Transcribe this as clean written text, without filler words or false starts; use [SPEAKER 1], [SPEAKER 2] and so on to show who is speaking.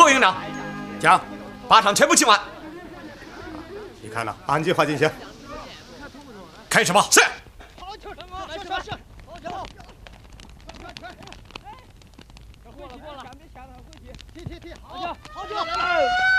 [SPEAKER 1] 委员长，
[SPEAKER 2] 讲，
[SPEAKER 1] 靶场全部清完，
[SPEAKER 2] 你看了，按计划进行。
[SPEAKER 1] 开始吧。是。
[SPEAKER 3] 好球，来是，好球，过了，赶紧下了，回去，踢，好球，来了。